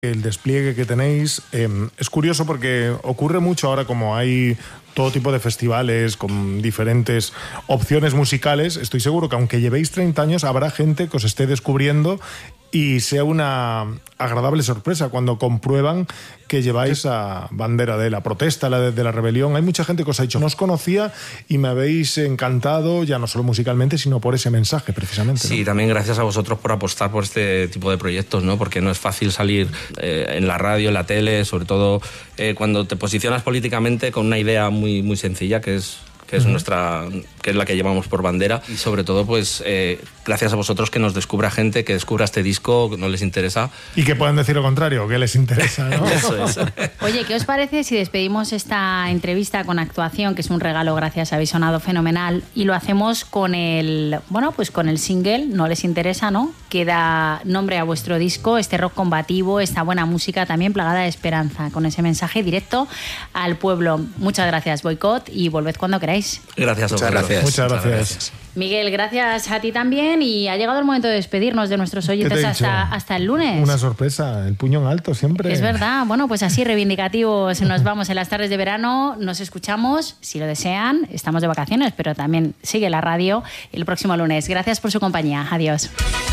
el despliegue que tenéis. Es curioso porque ocurre mucho ahora, como hay todo tipo de festivales con diferentes opciones musicales. Estoy seguro que aunque llevéis 30 años, habrá gente que os esté descubriendo y sea una agradable sorpresa cuando comprueban que lleváis a bandera de la protesta, de la rebelión. Hay mucha gente que os ha dicho, no os conocía y me habéis encantado, ya no solo musicalmente, sino por ese mensaje, precisamente, ¿no? Sí, también gracias a vosotros por apostar por este tipo de proyectos, ¿no? Porque no es fácil salir en la radio, en la tele, sobre todo cuando te posicionas políticamente con una idea muy, muy sencilla, que es la que llevamos por bandera, y sobre todo pues gracias a vosotros que nos descubra gente, que descubra este disco, que no les interesa. Y que puedan decir lo contrario, que les interesa, ¿no? Eso es. Oye, ¿qué os parece si despedimos esta entrevista con actuación, que es un regalo, gracias, habéis sonado fenomenal, y lo hacemos con con el single No les interesa, ¿no? Que da nombre a vuestro disco, este rock combativo, esta buena música también plagada de esperanza, con ese mensaje directo al pueblo. Muchas gracias, Boicot, y volved cuando queráis. Gracias, Muchas gracias. Miguel, gracias a ti también, y ha llegado el momento de despedirnos de nuestros oyentes hasta el lunes. Una sorpresa, el puño en alto siempre. Es verdad, bueno, pues así reivindicativos nos vamos en las tardes de verano, nos escuchamos, si lo desean, estamos de vacaciones, pero también sigue la radio el próximo lunes. Gracias por su compañía, adiós.